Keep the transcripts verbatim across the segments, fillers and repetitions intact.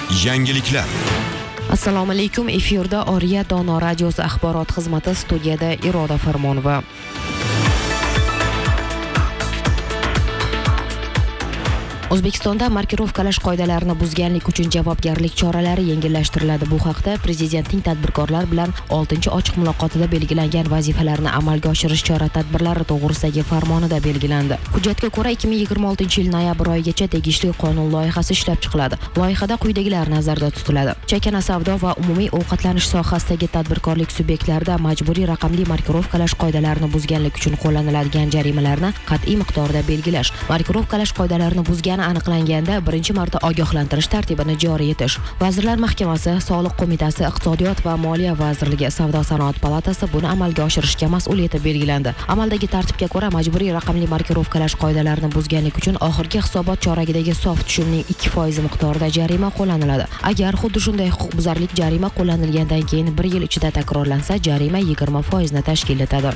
Yangiliklar. Assalomu alaykum. Efirda Oriya Dono radiosi axborot xizmati, studiyada Iroda Farmonova. O'zbekistonda markirovkalash qoidalarini buzganlik uchun javobgarlik choralari yengillashtiriladi. Bu haqda Prezidentning tadbirkorlar bilan oltinchi ochiq muloqotida belgilangan vazifalarni amalga oshirish chora-tadbirlari to'g'risidagi farmonida belgilandi. Hujjatga ko'ra ikki ming yigirma oltinchi yil noyabr oyigacha tegishli qonun loyihasi ishlab chiqiladi. Loyihada quyidagilar nazarda tutiladi: chakana savdo va umumiy ovqatlanish sohasidagi tadbirkorlik subyektlarida majburiy raqamli markirovkalash qoidalarini buzganlik uchun qo'llaniladigan jarimalarni qat'iy miqdorda belgilash, markirovkalash qoidalarini buzgan aniqlanganda birinchi marta ogohlantirish tartibini joriy etish. Vazirlar Mahkamasi, Soliq qo'mitasi, Iqtisodiyot va Moliya vazirligi, Savdo-sanoat palatasi buni amalga oshirishga mas'ul etib belgilandi. Amaldagi tartibga ko'ra majburiy raqamli markirovkalash qoidalarini buzganlik uchun oxirgi hisobot choragidagi sof tushumning ikki foiz miqdorida jarima qo'llaniladi. Agar xuddi shunday huquqbuzarlik jarima qo'llanilgandan keyin bir yil ichida takrorlansa, jarima yigirma foizni tashkil etadi.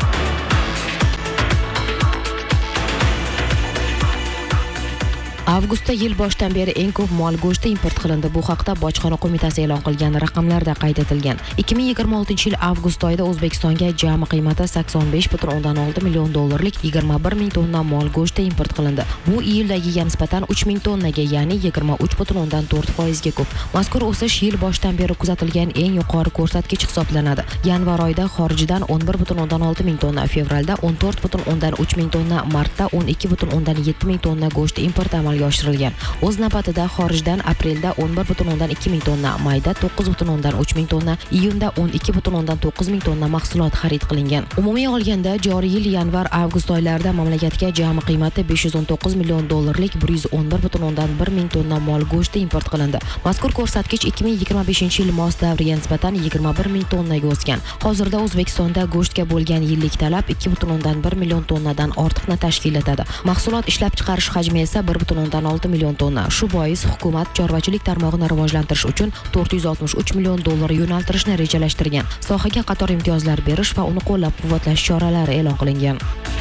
Avgustda yil boshidan beri eng ko'p mol go'shti import qilindi. Bu haqda Bojxona qo'mitasi e'lon qilgan raqamlarda qayd etilgan. ikki ming yigirma oltinchi yil avgust oyida O'zbekistonga jami qiymati sakson besh butun o'ndan olti million dollarlik yigirma bir ming tonna mol go'shti import qilindi. Bu iyuldagiga nisbatan uch ming tonnaga, ya'ni yigirma uch butun o'ndan to'rt foizga ko'p. Mazkur o'sish yil boshidan beri kuzatilgan eng yuqori ko'rsatkich hisoblanadi. Yanvar oyida xorijdan o'n bir butun o'ndan olti ming tonna, fevralda o'n to'rt butun o'ndan uch ming tonna, martda o'n ikki butun o'ndan yetti ming tonna go'sht import amalga oshirilgan. O'z navbatida xorijdan aprelda o'n bir butun o'ndan ikki ming tonna, mayda to'qqiz butun o'ndan uch ming tonna, iyunda o'n ikki butun o'ndan to'qqiz ming tonna mahsulot xarid qilingan. Umumiy olganda joriy yil yanvar-avgust oylarida mamlakatga jami qiymati besh yuz o'n to'qqiz million dollarlik bir yuz o'n bir butun o'ndan bir ming tonna mol go'shti import qilindi. Mazkur ko'rsatkich ikki ming yigirma beshinchi yil mos davriga nisbatan yigirma bir ming tonnaga o'sgan. Hozirda O'zbekistonda go'shtga bo'lgan yillik talab ikki butun o'ndan bir million tonnadan ortiqni tashkil etadi. Mahsulot ishlab chiqarish hajmi esa bir butun o'ndan olti million tonna. Shu bois hukumat chorvachilik tarmog'ini rivojlantirish uchun to'rt yuz oltmish uch million dollar yo'naltirishni rejalashtirgan. Sohaga qator imtiyozlar berish va uni qo'llab-quvvatlash choralari e'lon qilingan.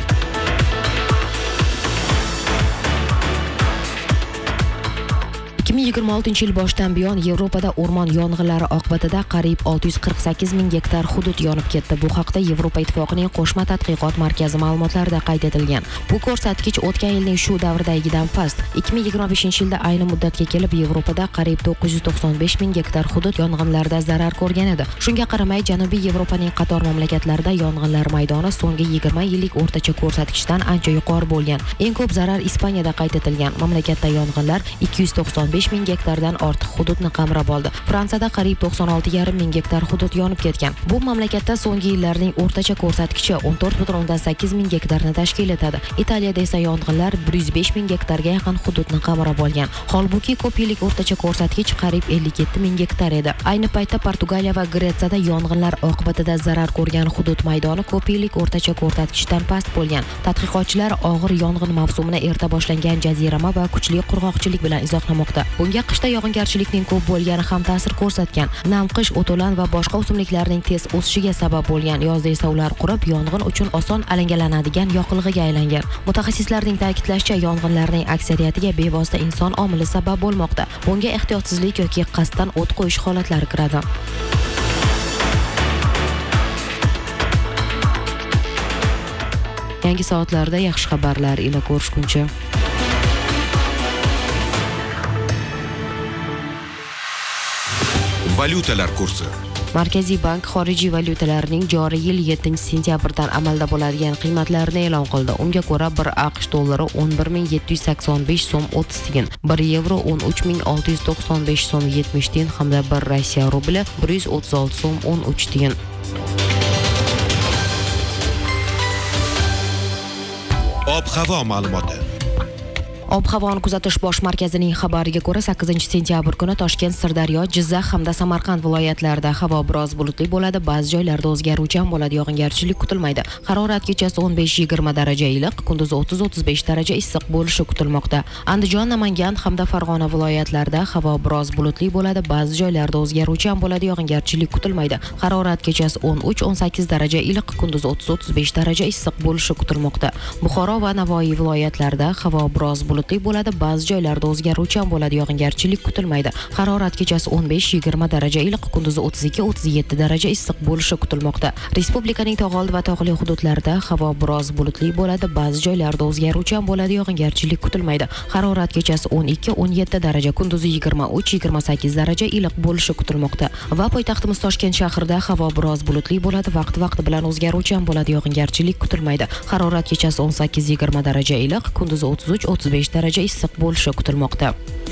ikki ming yigirma oltinchi yil boshidan buyon Yevropada o'rmon yong'inlari oqibatida qariyb olti yuz qirq sakkiz ming gektar hudud yonib ketdi. Bu haqda Yevropa Ittifoqining qo'shma tadqiqot markazi ma'lumotlarida qayd etilgan. Bu ko'rsatkich o'tgan yilning shu davridagidan past. ikki ming yigirma beshinchi yilda ayni muddatga kelib Yevropada qariyb to'qqiz yuz to'qson besh ming gektar hudud yong'inlarda zarar ko'rgan edi. Shunga qaramay, Janubiy Yevropaning qator mamlakatlarida yong'inlar maydoni so'nggi yigirma yillik o'rtacha ko'rsatkichdan ancha yuqori bo'lgan. Eng ko'p zarar Ispaniyada qayd etilgan. Mamlakatda yong'inlar ikki yuz to'qson besh ming gektardan ortiq hududni qamrab oldi. Fransiyada qariyb to'qson olti yarim ming gektar hudud yonib ketgan. Bu mamlakatda so'nggi yillarning o'rtacha ko'rsatkichi o'n to'rt butun o'ndan sakkiz ming gektarni tashkil etadi. Italiyada esa yong'inlar bir yuz besh ming gektarga yaqin hududni qamrab olgan. Holbuki ko'p yillik o'rtacha ko'rsatkich qariyb ellik yetti ming gektar edi. Ayni paytda Portugaliya va Gretsiyada yong'inlar oqibatida zarar ko'rgan hudud maydoni ko'p yillik o'rtacha ko'rsatkichdan past bo'lgan. Tadqiqotchilar og'ir yong'in mavsumini erta boshlangan jazirama va kuchli qurg'oqchilik bilan izohlamoqda. Bunga qishda yog'ingarchilikning ko'p bo'lgani ham ta'sir ko'rsatgan. Namqish, o'to'lan va boshqa o'simliklarning tez o'sishiga sabab bo'lgan. Yozda esa ular qurib, yong'in uchun oson alangalanadigan yoqilg'iga aylangan. Mutaxassislarning ta'kidlashicha, yong'inlarning aksariyatiga bevosita inson omili sabab bo'lmoqda. Bunga ehtiyotsizlik yoki qasddan o't qo'yish holatlari kiradi. Yangi soatlarda yaxshi xabarlar ila ko'rishguncha. Valyutalar kursi. Markaziy bank xorijiy valyutalarning joriy yil yettinchi sentyabrdan amalda bo'ladigan qiymatlarini e'lon qildi. Unga ko'ra bir AQSh dollari o'n bir ming yetti yuz sakson besh so'm o'ttiz tiyin, bir yevro o'n uch ming olti yuz to'qson besh so'm yetmish tiyin hamda bir Rossiya rubli bir yuz o'ttiz olti so'm o'n uch tiyin. Ob-havo ma'lumoti. Ob-havoni kuzatish bosh markazining xabariga ko'ra sakkizinchi sentyabr kuni Toshkent, Sirdaryo, Jizzax hamda Samarqand viloyatlarida havo biroz bulutli bo'ladi, ba'zi joylarda o'zgaruvchan bo'ladi, yog'ingarchilik kutilmaydi. Harorat kechasi o'n besh yigirma daraja iliq, kunduzi o'ttiz o'ttiz besh daraja issiq bo'lishi kutilmoqda. Andijon, Namangan hamda Farg'ona viloyatlarida havo biroz bulutli bo'ladi, ba'zi joylarda o'zgaruvchan bo'ladi, yog'ingarchilik kutilmaydi. Harorat kechasi o'n uch o'n sakkiz daraja iliq, kunduzi o'ttiz o'ttiz besh daraja issiq bo'lishi kutilmoqda. Buxoro va Navoiy viloyatlarida havo biroz bulutli bo'ladi, ba'zi joylarda o'zgaruvchan bo'ladi, yog'ingarchilik kutilmaydi. Harorat kechasi o'n besh yigirma daraja iliq, kunduzi o'ttiz ikki o'ttiz yetti daraja issiq bo'lishi kutilmoqda. Respublikaning tog' oldi va tog'li hududlarida havo biroz bulutli bo'ladi, ba'zi joylarda o'zgaruvchan bo'ladi, yog'ingarchilik kutilmaydi. Harorat kechasi o'n ikki o'n yetti daraja, kunduzi yigirma uch yigirma sakkiz daraja iliq bo'lishi kutilmoqda. Va poytaxtimiz Toshkent shahrida havo biroz bulutli bo'ladi, vaqti-vaqti bilan o'zgaruvchan bo'ladi, yog'ingarchilik kutilmaydi. Harorat kechasi o'n sakkiz yigirma daraja iliq, kunduzi o'ttiz uch o'ttiz besh daraja issiq bo'lishi kutilmoqda.